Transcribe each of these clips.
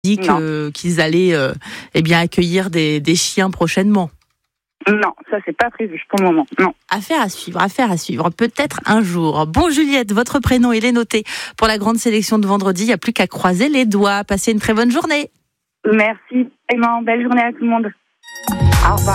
dit qu'ils allaient accueillir des chiens prochainement. Non, ça c'est pas prévu pour le moment, non. Affaire à suivre, peut-être un jour. Bon Juliette, votre prénom il est noté pour la grande sélection de vendredi, il n'y a plus qu'à croiser les doigts. Passez une très bonne journée. Merci, vraiment, belle journée à tout le monde. Au revoir.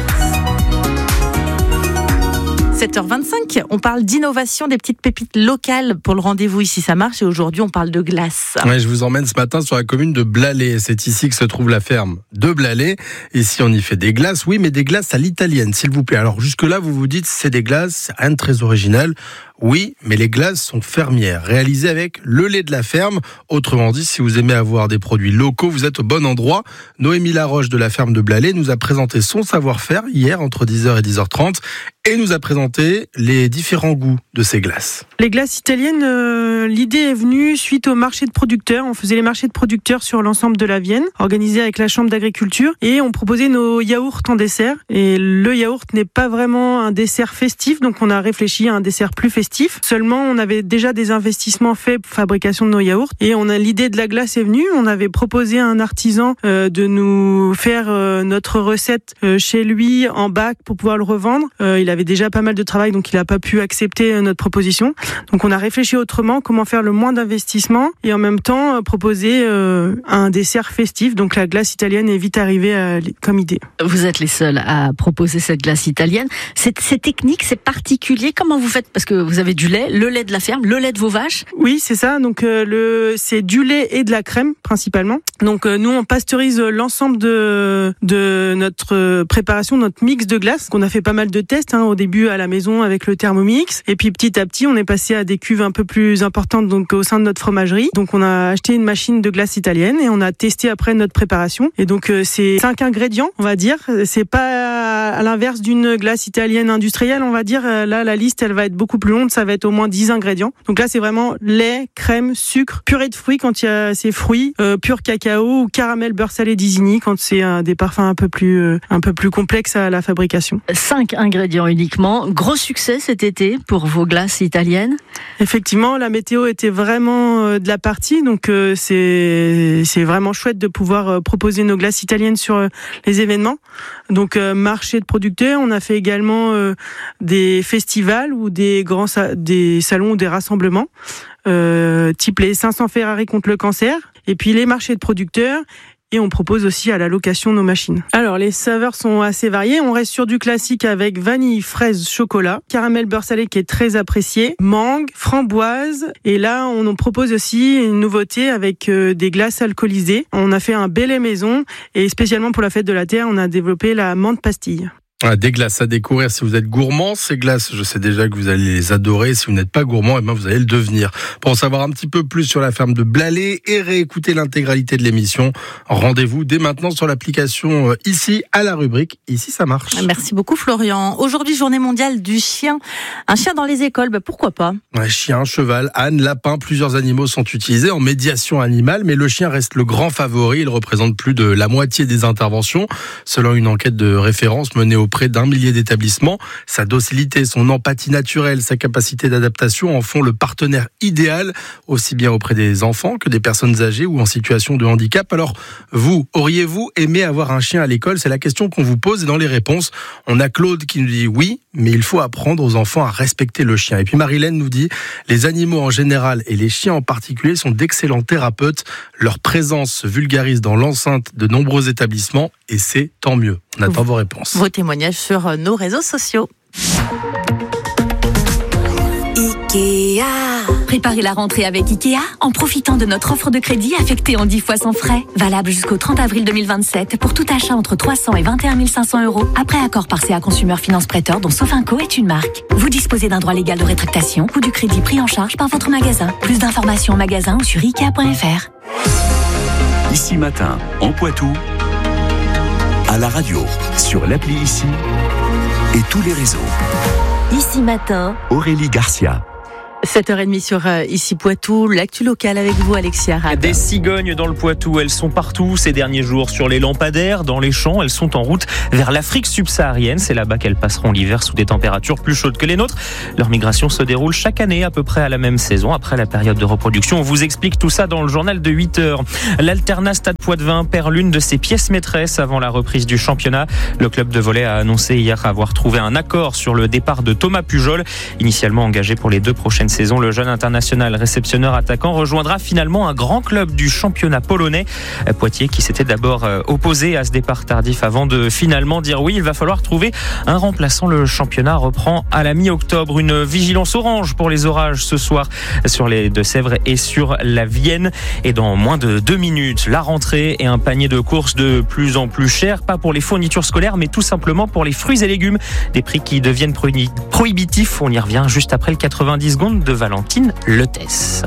7h25, on parle d'innovation, des petites pépites locales pour le rendez-vous Ici ça marche, et aujourd'hui on parle de glace. Ouais, je vous emmène ce matin sur la commune de Blalais. C'est ici que se trouve la ferme de Blalais. Ici on y fait des glaces, oui, mais des glaces à l'italienne, s'il vous plaît. Alors jusque-là vous vous dites c'est des glaces, c'est rien de très original. Oui, mais les glaces sont fermières, réalisées avec le lait de la ferme. Autrement dit, si vous aimez avoir des produits locaux, vous êtes au bon endroit. Noémie Laroche de la ferme de Blalais nous a présenté son savoir-faire hier entre 10h et 10h30 et nous a présenté les différents goûts de ces glaces. Les glaces italiennes, l'idée est venue suite au marché de producteurs. On faisait les marchés de producteurs sur l'ensemble de la Vienne, organisés avec la Chambre d'agriculture, et on proposait nos yaourts en dessert. Et le yaourt n'est pas vraiment un dessert festif, donc on a réfléchi à un dessert plus festif. Seulement, on avait déjà des investissements faits pour fabrication de nos yaourts, et l'idée de la glace est venue. On avait proposé à un artisan de nous faire notre recette chez lui en bac pour pouvoir le revendre. Il avait déjà pas mal de travail, donc il n'a pas pu accepter notre proposition. Donc on a réfléchi autrement, comment faire le moins d'investissement et en même temps proposer un dessert festif. Donc la glace italienne est vite arrivée comme idée. Vous êtes les seuls à proposer cette glace italienne. C'est technique, c'est particulier. Comment vous faites ? Parce que vous avez du lait, le lait de la ferme, le lait de vos vaches ? Oui, c'est ça. Donc c'est du lait et de la crème principalement. Donc nous on pasteurise l'ensemble de notre préparation, notre mix de glace. On a fait pas mal de tests au début à la maison avec le Thermomix, et puis petit à petit on est passé à des cuves un peu plus importantes donc au sein de notre fromagerie. Donc on a acheté une machine de glace italienne et on a testé après notre préparation. Et donc c'est 5 ingrédients, on va dire. C'est pas à l'inverse d'une glace italienne industrielle, on va dire. Là la liste elle va être beaucoup plus longue, ça va être au moins 10 ingrédients. Donc là c'est vraiment lait, crème, sucre, purée de fruits quand il y a ces fruits, pur cacao ou caramel beurre salé d'Isigny quand c'est des parfums un peu plus complexes à la fabrication. 5 ingrédients uniquement. Gros succès cet été pour vos glaces italiennes ? Effectivement, la météo était vraiment de la partie, donc c'est vraiment chouette de pouvoir proposer nos glaces italiennes sur les événements. Donc marché de producteurs, on a fait également des festivals ou des salons ou des rassemblements, type les 500 Ferrari contre le cancer, et puis les marchés de producteurs. Et on propose aussi à la location nos machines. Alors, les saveurs sont assez variées. On reste sur du classique avec vanille, fraise, chocolat, caramel beurre salé qui est très apprécié, mangue, framboise. Et là, on en propose aussi une nouveauté avec des glaces alcoolisées. On a fait un Baileys maison et spécialement pour la fête de la Terre, on a développé la menthe pastille. Des glaces à découvrir si vous êtes gourmand. Ces glaces, je sais déjà que vous allez les adorer. Si vous n'êtes pas gourmand, vous allez le devenir. Pour en savoir un petit peu plus sur la ferme de Blalais et réécouter l'intégralité de l'émission, rendez-vous dès maintenant sur l'application Ici à la rubrique Ici ça marche. Merci beaucoup Florian. Aujourd'hui, journée mondiale du chien. Un chien dans les écoles, pourquoi pas ? Chien, cheval, âne, lapin, plusieurs animaux sont utilisés en médiation animale, mais le chien reste le grand favori. Il représente plus de la moitié des interventions, selon une enquête de référence menée auprès d'1 millier d'établissements. Sa docilité, son empathie naturelle, sa capacité d'adaptation en font le partenaire idéal, aussi bien auprès des enfants que des personnes âgées ou en situation de handicap. Alors, vous, auriez-vous aimé avoir un chien à l'école ? C'est la question qu'on vous pose, et dans les réponses, on a Claude qui nous dit oui, mais il faut apprendre aux enfants à respecter le chien. Et puis Marilène nous dit, les animaux en général et les chiens en particulier sont d'excellents thérapeutes. Leur présence se vulgarise dans l'enceinte de nombreux établissements et c'est tant mieux. On attend vos réponses. Vos témoignages sur nos réseaux sociaux. Ikea. Préparez la rentrée avec Ikea en profitant de notre offre de crédit affectée en 10 fois sans frais. Valable jusqu'au 30 avril 2027 pour tout achat entre 300 et 21 500 €. Après accord par CA Consumer Finance Prêteur dont Sofinco est une marque. Vous disposez d'un droit légal de rétractation ou du crédit pris en charge par votre magasin. Plus d'informations en magasin ou sur Ikea.fr. Ici Matin, en Poitou, à la radio, sur l'appli Ici et tous les réseaux. Ici Matin, Aurélie Garcia. 7h30 sur Ici Poitou, l'actu locale avec vous Alexis Arad. Des cigognes dans le Poitou, elles sont partout ces derniers jours sur les lampadaires, dans les champs, elles sont en route vers l'Afrique subsaharienne. C'est là-bas qu'elles passeront l'hiver sous des températures plus chaudes que les nôtres. Leur migration se déroule chaque année à peu près à la même saison, après la période de reproduction. On vous explique tout ça dans le journal de 8h. L'Alternat Stade Poitvin perd l'une de ses pièces maîtresses avant la reprise du championnat. Le club de volley a annoncé hier avoir trouvé un accord sur le départ de Thomas Pujol. Initialement engagé pour les 2 prochaines saison, le jeune international réceptionneur attaquant rejoindra finalement un grand club du championnat polonais. Poitiers qui s'était d'abord opposé à ce départ tardif avant de finalement dire oui, il va falloir trouver un remplaçant. Le championnat reprend à la mi-octobre. Une vigilance orange pour les orages ce soir sur les Deux-Sèvres et sur la Vienne. Et dans moins de 2 minutes, la rentrée et un panier de courses de plus en plus cher, pas pour les fournitures scolaires, mais tout simplement pour les fruits et légumes. Des prix qui deviennent prohibitifs. On y revient juste après le 90 secondes de Valentine Lettès.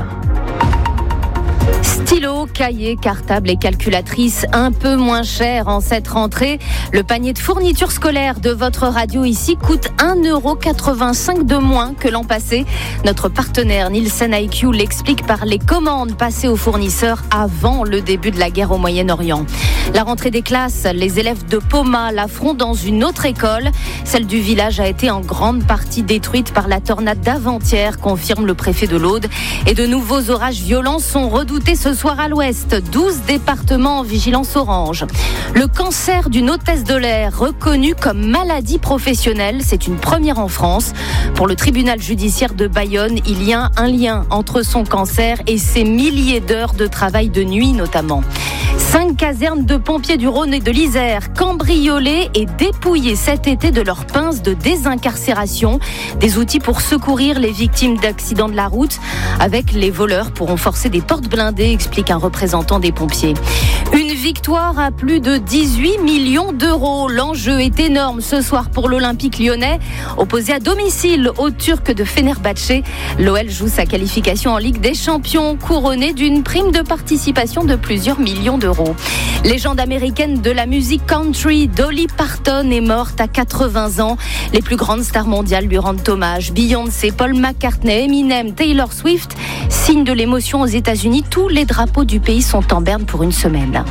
Stylo, cahier, cartable et calculatrice un peu moins cher en cette rentrée. Le panier de fournitures scolaires de votre radio ici coûte 1,85 € de moins que l'an passé. Notre partenaire Nielsen IQ l'explique par les commandes passées aux fournisseurs avant le début de la guerre au Moyen-Orient. La rentrée des classes, les élèves de Poma la feront dans une autre école. Celle du village a été en grande partie détruite par la tornade d'avant-hier, confirme le préfet de l'Aude. Et de nouveaux orages violents sont redoutés ce soir à l'ouest. 12 départements en vigilance orange. Le cancer d'une hôtesse de l'air reconnu comme maladie professionnelle, c'est une première en France. Pour le tribunal judiciaire de Bayonne, il y a un lien entre son cancer et ses milliers d'heures de travail de nuit notamment. 5 casernes de pompiers du Rhône et de l'Isère cambriolées et dépouillées cet été de leurs pinces de désincarcération. Des outils pour secourir les victimes d'accidents de la route. Avec les voleurs pourront forcer des portes blindées, explique un représentant des pompiers. Une victoire à plus de 18 millions d'euros. L'enjeu est énorme ce soir pour l'Olympique lyonnais. Opposé à domicile aux Turcs de Fenerbahçe, l'OL joue sa qualification en Ligue des Champions, couronnée d'une prime de participation de plusieurs millions d'euros. Légende américaine de la musique country, Dolly Parton est morte à 80 ans. Les plus grandes stars mondiales lui rendent hommage. Beyoncé, Paul McCartney, Eminem, Taylor Swift. Signe de l'émotion aux États-Unis, tous les drapeaux du pays sont en berne pour une semaine.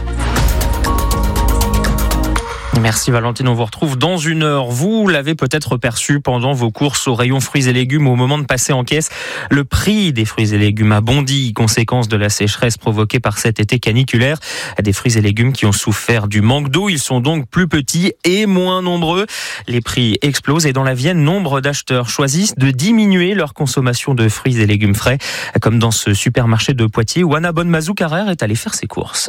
Merci Valentine, on vous retrouve dans 1 heure. Vous l'avez peut-être perçu pendant vos courses au rayon fruits et légumes au moment de passer en caisse. Le prix des fruits et légumes a bondi, conséquence de la sécheresse provoquée par cet été caniculaire. Des fruits et légumes qui ont souffert du manque d'eau, ils sont donc plus petits et moins nombreux. Les prix explosent et dans la Vienne, nombre d'acheteurs choisissent de diminuer leur consommation de fruits et légumes frais, comme dans ce supermarché de Poitiers où Anna Bonne-Mazou-Carrère est allée faire ses courses.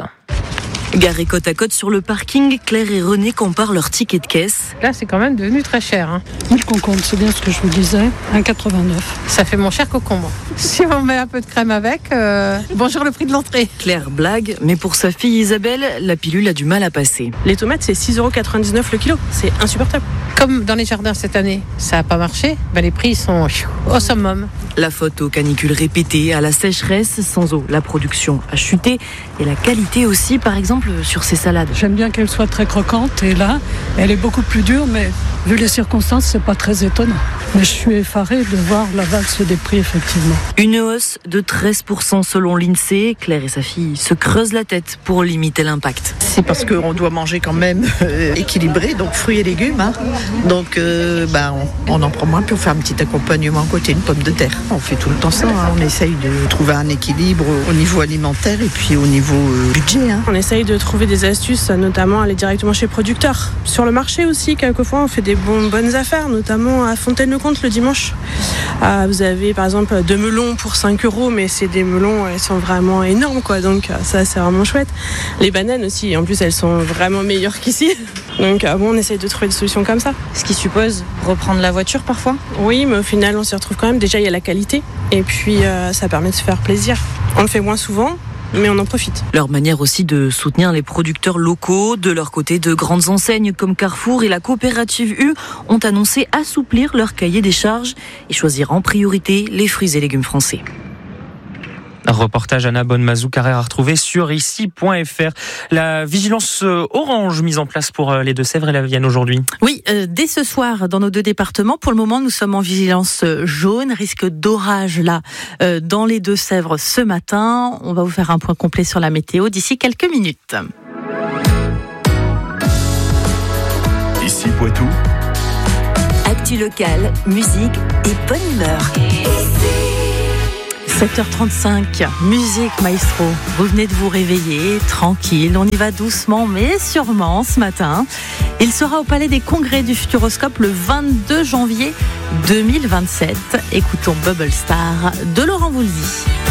Garés côte à côte sur le parking, Claire et René comparent leur ticket de caisse. Là, c'est quand même devenu très cher. 1000 concombres, c'est bien ce que je vous disais, 1,89. Ça fait mon cher concombre. Si on met un peu de crème avec, bonjour le prix de l'entrée. Claire blague, mais pour sa fille Isabelle, la pilule a du mal à passer. Les tomates, c'est 6,99 € le kilo. C'est insupportable. Comme dans les jardins cette année, ça n'a pas marché, les prix sont au summum. La faute aux canicules répétées, à la sécheresse, sans eau. La production a chuté et la qualité aussi, par exemple, sur ces salades. J'aime bien qu'elle soit très croquante et là, elle est beaucoup plus dure, mais vu les circonstances, c'est pas très étonnant. Mais je suis effarée de voir la valse des prix, effectivement. Une hausse de 13% selon l'INSEE. Claire et sa fille se creusent la tête pour limiter l'impact. C'est parce qu'on doit manger quand même équilibré, donc fruits et légumes. Donc on en prend moins, puis on fait un petit accompagnement à côté, une pomme de terre. On fait tout le temps ça, on essaye de trouver un équilibre au niveau alimentaire et puis au niveau budget. On essaye de trouver des astuces, notamment aller directement chez le producteur. Sur le marché aussi, quelquefois, on fait des bonnes affaires, notamment à Fontaine-le-Comte le dimanche. Vous avez par exemple 2 melons pour 5 €, mais c'est des melons, elles sont vraiment énormes, quoi. Donc ça, c'est vraiment chouette. Les bananes aussi, en plus, elles sont vraiment meilleures qu'ici. Donc on essaye de trouver des solutions comme ça. Ce qui suppose reprendre la voiture parfois ? Oui, mais au final, on s'y retrouve quand même. Déjà, il y a la qualité, et puis ça permet de se faire plaisir. On le fait moins souvent, mais on en profite. Leur manière aussi de soutenir les producteurs locaux. De leur côté, de grandes enseignes comme Carrefour et la coopérative U ont annoncé assouplir leur cahier des charges et choisir en priorité les fruits et légumes français. Reportage Anna Bonnemazou, Carrère à retrouver sur ici.fr. La vigilance orange mise en place pour les Deux-Sèvres et la Vienne aujourd'hui. Oui, dès ce soir dans nos deux départements. Pour le moment, nous sommes en vigilance jaune, risque d'orage là dans les Deux-Sèvres ce matin. On va vous faire un point complet sur la météo d'ici quelques minutes. Ici Poitou. Actu locale, musique et bonne humeur. 7h35, musique maestro. Vous venez de vous réveiller, tranquille. On y va doucement mais sûrement ce matin. Il sera au Palais des Congrès du Futuroscope le 22 janvier 2027. Écoutons Bubble Star de Laurent Voulzy.